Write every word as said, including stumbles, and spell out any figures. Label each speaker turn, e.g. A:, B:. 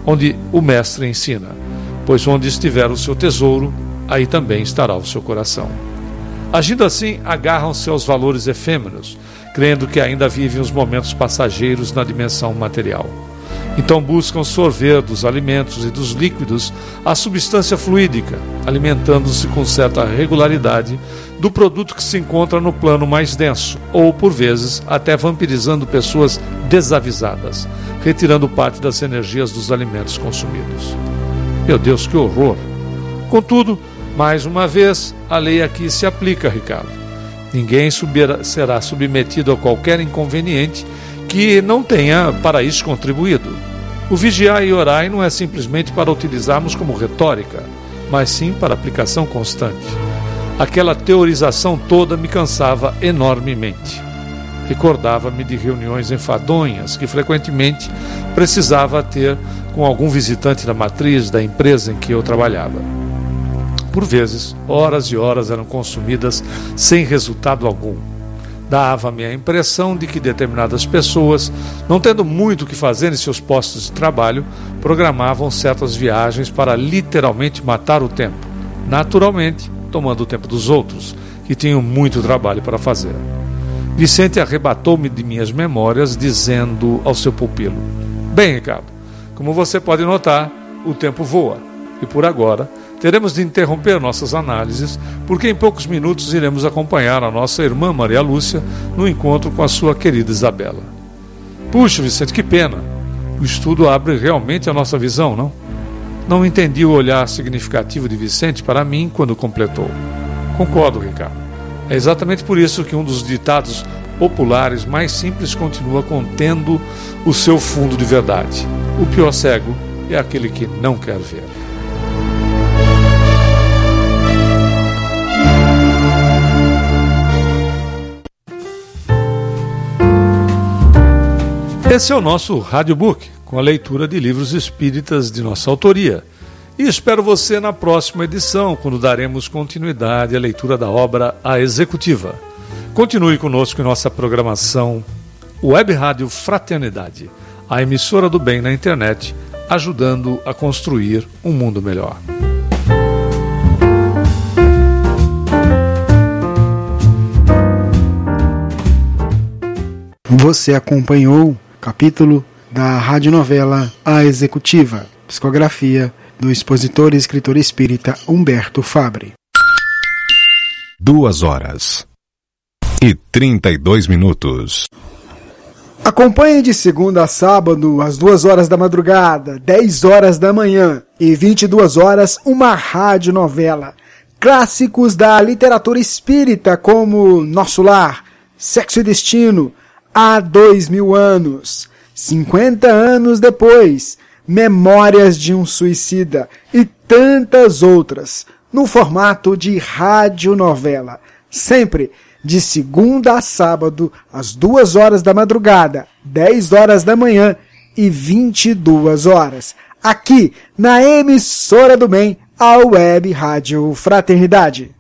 A: onde o mestre ensina, pois onde estiver o seu tesouro, aí também estará o seu coração. Agindo assim, agarram-se aos valores efêmeros, crendo que ainda vivem os momentos passageiros na dimensão material. Então buscam sorver dos alimentos e dos líquidos a substância fluídica, alimentando-se com certa regularidade do produto que se encontra no plano mais denso, ou, por vezes, até vampirizando pessoas desavisadas, retirando parte das energias dos alimentos consumidos. Meu Deus, que horror! Contudo, mais uma vez, a lei aqui se aplica, Ricardo. Ninguém subirá, será submetido a qualquer inconveniente que não tenha para isso contribuído. O vigiai e orai não é simplesmente para utilizarmos como retórica, mas sim para aplicação constante. Aquela teorização toda me cansava enormemente. Recordava-me de reuniões enfadonhas que frequentemente precisava ter com algum visitante da matriz da empresa em que eu trabalhava. Por vezes, horas e horas eram consumidas sem resultado algum. Dava-me a impressão de que determinadas pessoas, não tendo muito o que fazer em seus postos de trabalho, programavam certas viagens para literalmente matar o tempo, naturalmente tomando o tempo dos outros, que tinham muito trabalho para fazer. Vicente arrebatou-me de minhas memórias, dizendo ao seu pupilo: "Bem, Ricardo, como você pode notar, o tempo voa, e por agora teremos de interromper nossas análises, porque em poucos minutos iremos acompanhar a nossa irmã Maria Lúcia no encontro com a sua querida Isabela." Puxa, Vicente, que pena! O estudo abre realmente a nossa visão, não? Não entendi o olhar significativo de Vicente para mim quando completou. Concordo, Ricardo. É exatamente por isso que um dos ditados populares mais simples continua contendo o seu fundo de verdade. O pior cego é aquele que não quer ver. Esse é o nosso Radiobook, com a leitura de livros espíritas de nossa autoria. E espero você na próxima edição, quando daremos continuidade à leitura da obra A Executiva. Continue conosco em nossa programação Web Rádio Fraternidade, a emissora do bem na internet, ajudando a construir um mundo melhor.
B: Você acompanhou capítulo da radionovela A Executiva, psicografia do expositor e escritor espírita Humberto Fabre.
C: Duas horas e trinta e dois minutos.
B: Acompanhe de segunda a sábado, às duas horas da madrugada, dez horas da manhã e vinte e duas horas, uma radionovela. Clássicos da literatura espírita como Nosso Lar, Sexo e Destino, Há dois mil anos, cinquenta anos depois, Memórias de um Suicida e tantas outras, no formato de radionovela, sempre de segunda a sábado, às duas horas da madrugada, dez horas da manhã e vinte e duas horas, aqui na emissora do bem, a Web Rádio Fraternidade.